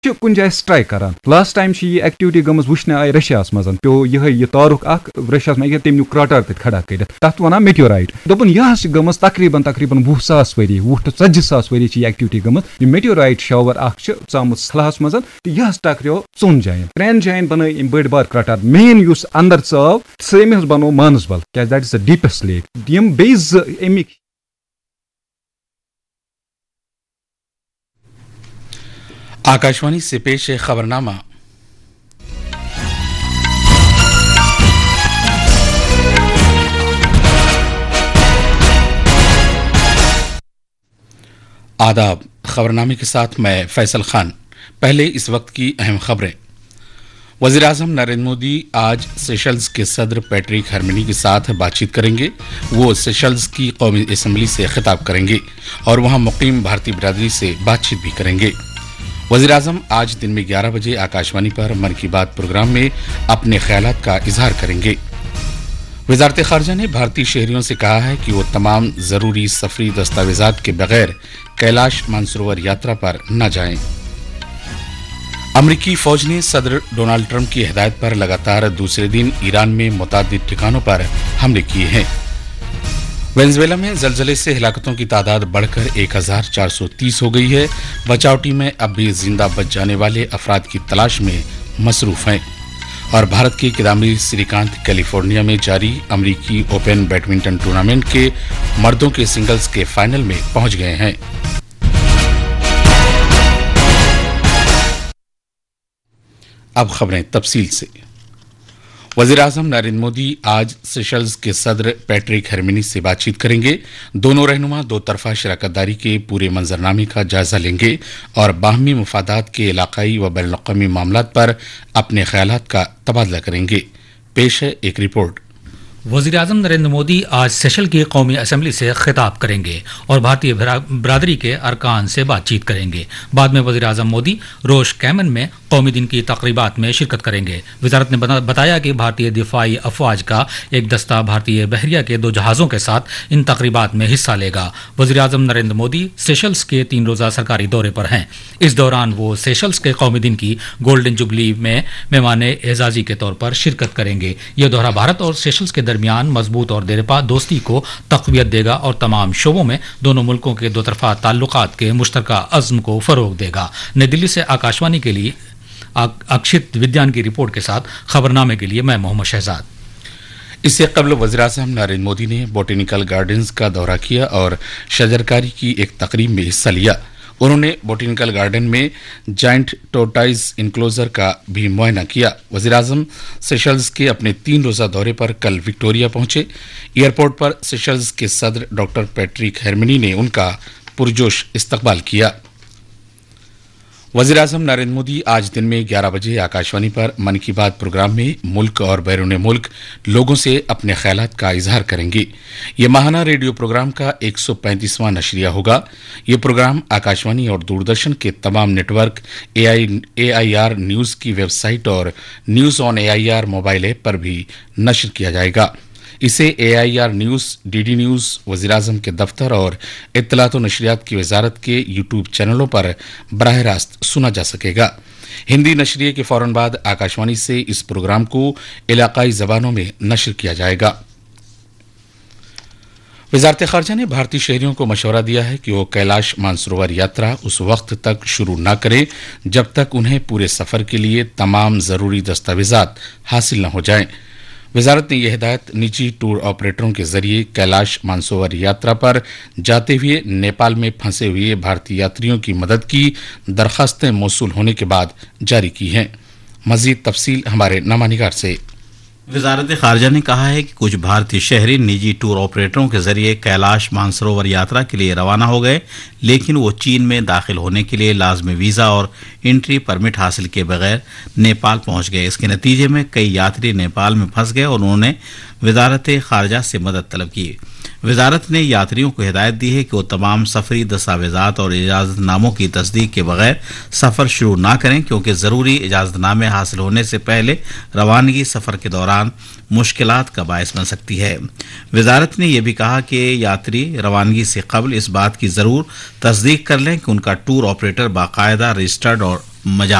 کن جائے سٹرائک کران. لاسٹ ٹائم یہ ایکٹیویٹی گمز وچھنے آئی رشیاس مزن پیو یہ تارک اخ رشیاس میں تم نیو کراٹر تک کھڑا کرت تت ونان میٹیورائٹ دپن یہ گمز تقریباً 20,000 ؤری 20-40,000 ؤری یہ ایکٹیویٹی گمز یہ میٹیورائٹ شاور اخ ژامت سلحس مزن یہ ٹکریو 3 جائن 3 جائن بنائی بڑ بار کراٹر مین اس اندر ژاو سم بنو مانسبل کیا that is the deepest leak M بیز امیک. آکاشوانی سے پیش ہے خبرنامہ. آداب. خبرنامے کے ساتھ میں فیصل خان. پہلے اس وقت کی اہم خبریں. وزیر اعظم نریندر مودی آج سیشلز کے صدر پیٹرک ہرمنی کے ساتھ بات چیت کریں گے. وہ سیشلز کی قومی اسمبلی سے خطاب کریں گے اور وہاں مقیم بھارتی برادری سے بات چیت بھی کریں گے. وزیر اعظم آج دن میں 11 بجے آکاشوانی پر من کی بات پروگرام میں اپنے خیالات کا اظہار کریں گے. وزارت خارجہ نے بھارتی شہریوں سے کہا ہے کہ وہ تمام ضروری سفری دستاویزات کے بغیر کیلاش مانسروور یاترا پر نہ جائیں. امریکی فوج نے صدر ڈونلڈ ٹرمپ کی ہدایت پر لگاتار دوسرے دن ایران میں متعدد ٹھکانوں پر حملے کیے ہیں. وینزویلا میں زلزلے سے ہلاکتوں کی تعداد بڑھ کر 1,430 ہو گئی ہے. بچاؤ ٹیمیں اب بھی زندہ بچ جانے والے افراد کی تلاش میں مصروف ہیں. اور بھارت کے کدامبی سری کانت کیلیفورنیا میں جاری امریکی اوپن بیڈمنٹن ٹورنامنٹ کے مردوں کے سنگلز کے فائنل میں پہنچ گئے ہیں. اب خبریں تفصیل سے. وزیر اعظم نریندر مودی آج سیشلز کے صدر پیٹرک ہرمنی سے بات چیت کریں گے. دونوں رہنما دو طرفہ شراکت داری کے پورے منظرنامے کا جائزہ لیں گے اور باہمی مفادات کے علاقائی و بین الاقوامی معاملات پر اپنے خیالات کا تبادلہ کریں گے. پیش ہے ایک رپورٹ. وزیر اعظم نریندر مودی آج سیشل کی قومی اسمبلی سے خطاب کریں گے اور بھارتی برادری کے ارکان سے بات چیت کریں گے. بعد میں وزیر اعظم مودی روش کیمن میں قومی دن کی تقریبات میں شرکت کریں گے. وزارت نے بتایا کہ بھارتی دفاعی افواج کا ایک دستہ بھارتی بحریہ کے 2 جہازوں کے ساتھ ان تقریبات میں حصہ لے گا. وزیر اعظم نریندر مودی سیشلز کے 3 روزہ سرکاری دورے پر ہیں. اس دوران وہ سیشلز کے قومی دن کی گولڈن جوبلی میں مہمان اعزازی کے طور پر شرکت کریں گے. یہ دورہ بھارت اور سیشلز کے درمیان مضبوط اور دیرپا دوستی کو تقویت دے گا اور تمام شعبوں میں دونوں ملکوں کے 2 طرفہ تعلقات کے مشترکہ عزم کو فروغ دے گا. نئی دلی سے آکاشوانی کے لیے اکشت ودیان کی رپورٹ کے ساتھ خبرنامے کے لیے میں محمد شہزاد. اس سے قبل وزیر اعظم نریندر مودی نے بوٹینیکل گارڈنز کا دورہ کیا اور شجرکاری کی ایک تقریب میں حصہ لیا. انہوں نے بوٹینیکل گارڈن میں جائنٹ ٹورٹائز انکلوزر کا بھی معائنہ کیا. وزیر اعظم سیشلز کے اپنے 3 روزہ دورے پر کل وکٹوریا پہنچے. ایئرپورٹ پر سیشلز کے صدر ڈاکٹر پیٹرک ہرمنی نے ان کا پرجوش استقبال کیا. وزیر اعظم نریندر مودی آج دن میں 11 بجے آکاشوانی پر من کی بات پروگرام میں ملک اور بیرون ملک لوگوں سے اپنے خیالات کا اظہار کریں گے. یہ ماہانہ ریڈیو پروگرام کا 135واں نشریہ ہوگا. یہ پروگرام آکاشوانی اور دوردرشن کے تمام net work, a I R news کی ویب سائٹ اور news on a I R mobile app پر بھی نشر کیا جائے گا. اسے اے I R news, D D news, وزیر اعظم کے دفتر اور اطلاعات و نشریات کی وزارت کے یوٹیوب چینلوں پر براہ راست سنا جا سکے گا. ہندی نشریے کے فوراً بعد آکاشوانی سے اس پروگرام کو علاقائی زبانوں میں نشر کیا جائے گا. وزارت خارجہ نے بھارتی شہریوں کو مشورہ دیا ہے کہ وہ کیلاش مانسروور یاترا اس وقت تک شروع نہ کریں جب تک انہیں پورے سفر کے لیے تمام ضروری دستاویزات حاصل نہ ہو جائیں. وزارت نے یہ ہدایت نجی ٹور آپریٹروں کے ذریعے کیلاش مانسروور یاترا پر جاتے ہوئے نیپال میں پھنسے ہوئے بھارتی یاتریوں کی مدد کی درخواستیں موصول ہونے کے بعد جاری کی ہیں. مزید تفصیل ہمارے نامہ نگار سے. وزارت خارجہ نے کہا ہے کہ کچھ بھارتی شہری نجی ٹور آپریٹروں کے ذریعے کیلاش مانسروور یاترا کے لیے روانہ ہو گئے، لیکن وہ چین میں داخل ہونے کے لیے لازمی ویزا اور انٹری پرمٹ حاصل کیے بغیر نیپال پہنچ گئے. اس کے نتیجے میں کئی یاتری نیپال میں پھنس گئے اور انہوں نے وزارت خارجہ سے مدد طلب کی. وزارت نے یاتریوں کو ہدایت دی ہے کہ وہ تمام سفری دستاویزات اور اجازت ناموں کی تصدیق کے بغیر سفر شروع نہ کریں، کیونکہ ضروری اجازت نامے حاصل ہونے سے پہلے روانگی سفر کے دوران مشکلات کا باعث بن سکتی ہے. وزارت نے یہ بھی کہا کہ یاتری روانگی سے قبل اس بات کی ضرور تصدیق کر لیں کہ ان کا ٹور آپریٹر باقاعدہ رجسٹرڈ اور मजा